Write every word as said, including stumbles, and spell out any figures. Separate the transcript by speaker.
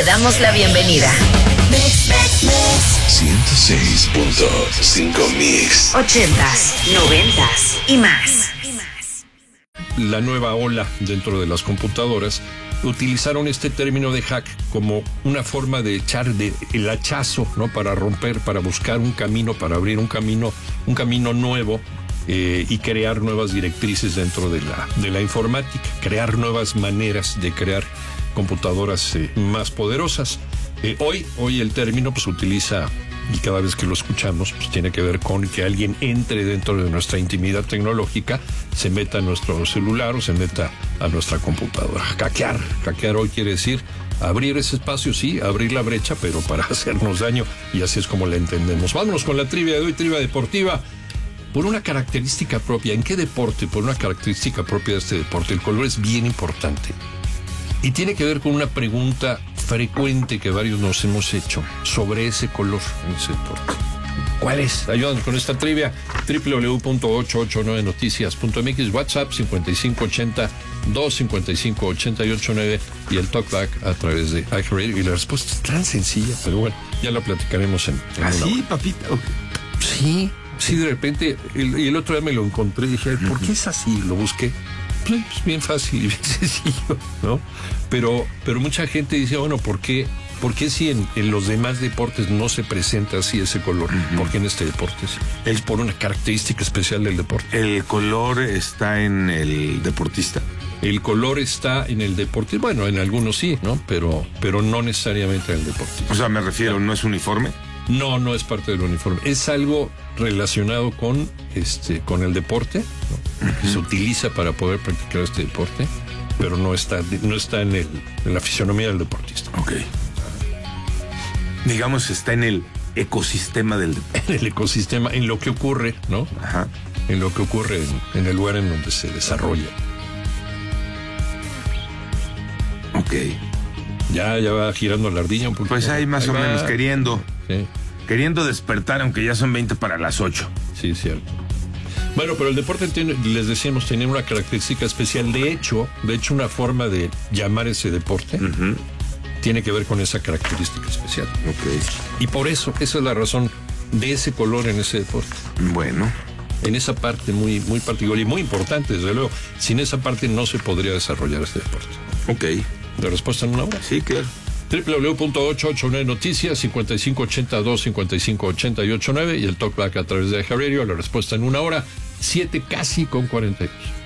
Speaker 1: damos la bienvenida.
Speaker 2: ciento seis punto cinco Mix.
Speaker 1: Ochentas, noventas y más.
Speaker 3: La nueva ola dentro de las computadoras utilizaron este término de hack como una forma de echar de, el hachazo, ¿no? Para romper, para buscar un camino, para abrir un camino, un camino nuevo eh, y crear nuevas directrices dentro de la, de la informática, crear nuevas maneras de crear computadoras eh, más poderosas. Eh, hoy, hoy el término pues utiliza, y cada vez que lo escuchamos, pues tiene que ver con que alguien entre dentro de nuestra intimidad tecnológica, se meta a nuestro celular o se meta a nuestra computadora. Hackear, hackear hoy quiere decir abrir ese espacio, sí, abrir la brecha, pero para hacernos daño, y así es como la entendemos. Vámonos con la trivia de hoy, trivia deportiva. Por una característica propia, ¿en qué deporte? Por una característica propia de este deporte, el color es bien importante. Y tiene que ver con una pregunta frecuente que varios nos hemos hecho sobre ese color en ese deporte. ¿Cuál es? Ayúdanos con esta trivia. doble u doble u doble u punto ochocientos ochenta y nueve noticias punto m x, WhatsApp cincuenta y cinco ochenta, dos cincuenta y cinco ochenta y ocho nueve y el talkback a través de iHeartRadio. Y la respuesta es tan sencilla, pero bueno, ya la platicaremos en, en
Speaker 4: ¿Ah,
Speaker 3: una
Speaker 4: sí,
Speaker 3: hora.
Speaker 4: papita? Okay.
Speaker 3: Sí, sí, de repente, el, y el otro día me lo encontré y dije, ¿por qué es así? Lo busqué. Pues bien fácil y bien sencillo, ¿no? Pero, pero mucha gente dice, bueno, ¿por qué, por qué si en, en los demás deportes no se presenta así ese color? Uh-huh. ¿Por qué en este deporte sí? Es por una característica especial del deporte.
Speaker 4: El color está en el deportista.
Speaker 3: El color está en el deporte, bueno, en algunos sí, ¿no? Pero, pero no necesariamente en el deportista.
Speaker 4: O sea, me refiero, ¿no es uniforme?
Speaker 3: No, no es parte del uniforme. Es algo relacionado con este, con el deporte, ¿no? Uh-huh. Se utiliza para poder practicar este deporte, pero no está, no está en el, en la fisionomía del deportista.
Speaker 4: Ok. Digamos, está en el ecosistema del deporte.
Speaker 3: En el ecosistema, en lo que ocurre, ¿no?
Speaker 4: Ajá.
Speaker 3: En lo que ocurre en, en el lugar en donde se desarrolla.
Speaker 4: Ok.
Speaker 3: Ya, ya va girando la ardilla un poquito.
Speaker 4: Pues ahí más
Speaker 3: ahí
Speaker 4: o
Speaker 3: va.
Speaker 4: menos queriendo.
Speaker 3: Sí.
Speaker 4: Queriendo despertar, aunque ya son veinte para las ocho.
Speaker 3: Sí, cierto. Bueno, pero el deporte tiene, les decíamos, tiene una característica especial. De hecho, de hecho, una forma de llamar ese deporte uh-huh. tiene que ver con esa característica especial.
Speaker 4: Okay.
Speaker 3: Y por eso, esa es la razón de ese color en ese deporte.
Speaker 4: Bueno.
Speaker 3: En esa parte muy, muy particular y muy importante, desde luego. Sin esa parte no se podría desarrollar este deporte.
Speaker 4: Ok.
Speaker 3: ¿De respuesta en una hora?
Speaker 4: Sí, claro.
Speaker 3: doble u doble u doble u punto ochocientos ochenta y nueve noticias, cincuenta y cinco ochenta, dos cincuenta y cinco ochenta y ocho nueve y el talkback a través de iHeartRadio. La respuesta en una hora, siete casi con cuarenta y dos.